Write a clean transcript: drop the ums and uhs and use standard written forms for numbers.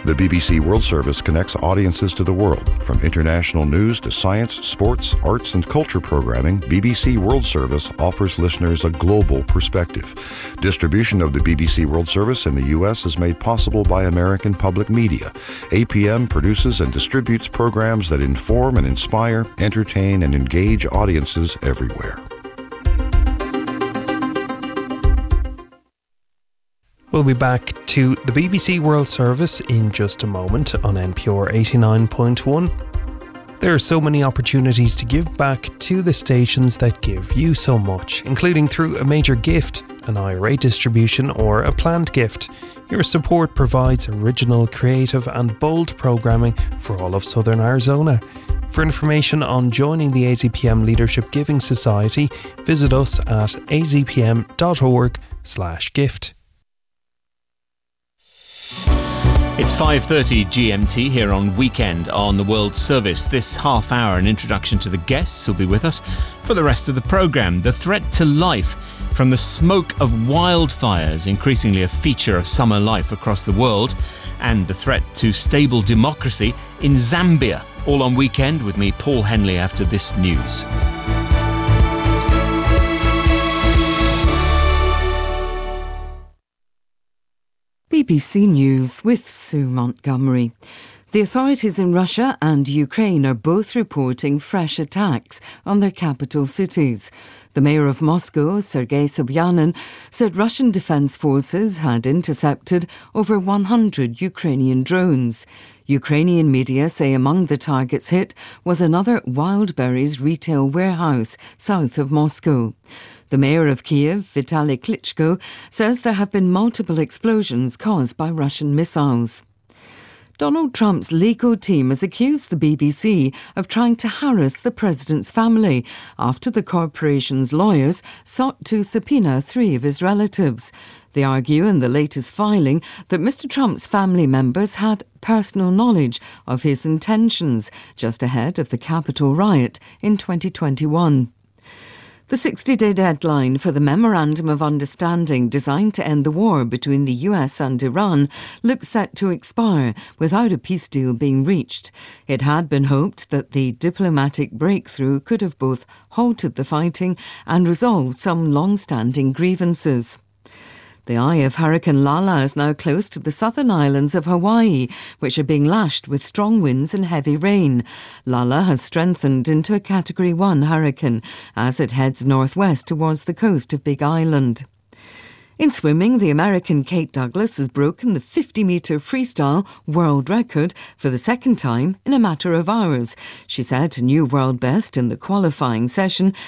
The BBC World Service connects audiences to the world. From international news to science, sports, arts and culture programming, BBC World Service offers listeners a global perspective. Distribution of the BBC World Service in the U.S. is made possible by American Public Media. APM produces and distributes programs that inform and inspire, entertain and engage audiences everywhere. We'll be back to the BBC World Service in just a moment on NPR 89.1. There are so many opportunities to give back to the stations that give you so much, including through a major gift, an IRA distribution or a planned gift. Your support provides original, creative and bold programming for all of Southern Arizona. For information on joining the AZPM Leadership Giving Society, visit us at azpm.org/gift. It's 5:30 GMT here on Weekend on the World Service. This half hour, an introduction to the guests who'll be with us for the rest of the programme. The threat to life from the smoke of wildfires, increasingly a feature of summer life across the world, and the threat to stable democracy in Zambia. All on Weekend with me, Paul Henley, after this news. BBC News with Sue Montgomery. The authorities in Russia and Ukraine are both reporting fresh attacks on their capital cities. The mayor of Moscow, Sergei Sobyanin, said Russian defence forces had intercepted over 100 Ukrainian drones. Ukrainian media say among the targets hit was another Wildberries retail warehouse south of Moscow. The mayor of Kiev, Vitaly Klitschko, says there have been multiple explosions caused by Russian missiles. Donald Trump's legal team has accused the BBC of trying to harass the president's family after the corporation's lawyers sought to subpoena 3 of his relatives. They argue in the latest filing that Mr. Trump's family members had personal knowledge of his intentions just ahead of the Capitol riot in 2021. The 60-day deadline for the Memorandum of Understanding designed to end the war between the US and Iran looks set to expire without a peace deal being reached. It had been hoped that the diplomatic breakthrough could have both halted the fighting and resolved some long-standing grievances. The eye of Hurricane Lala is now close to the southern islands of Hawaii, which are being lashed with strong winds and heavy rain. Lala has strengthened into a Category 1 hurricane as it heads northwest towards the coast of Big Island. In swimming, the American Kate Douglas has broken the 50-metre freestyle world record for the second time in a matter of hours. She set a new world best in the qualifying session